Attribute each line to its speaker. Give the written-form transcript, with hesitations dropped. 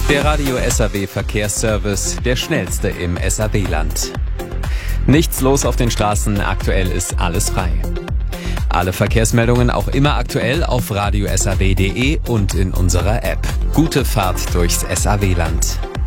Speaker 1: Der Radio SAW Verkehrsservice, der schnellste im SAW-Land. Nichts los auf den Straßen, aktuell ist alles frei. Alle Verkehrsmeldungen auch immer aktuell auf radiosaw.de und in unserer App. Gute Fahrt durchs SAW-Land.